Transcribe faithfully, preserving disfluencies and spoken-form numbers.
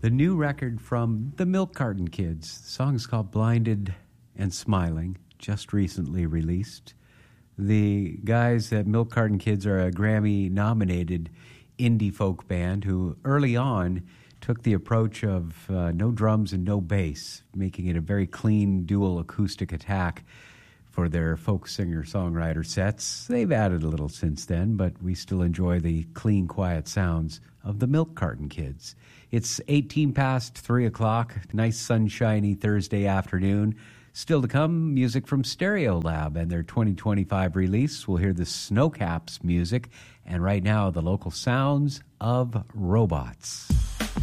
The new record from the Milk Carton Kids. The song is called Blinded and Smiling, just recently released. The guys at Milk Carton Kids are a Grammy-nominated indie folk band who early on took the approach of uh, no drums and no bass, making it a very clean dual acoustic attack for their folk singer-songwriter sets. They've added a little since then, but we still enjoy the clean, quiet sounds of the Milk Carton Kids. It's eighteen past three o'clock, nice sunshiny Thursday afternoon. Still to come, music from Stereolab and their twenty twenty-five release. We'll hear the Snowcaps music, and right now, the local sounds of robots.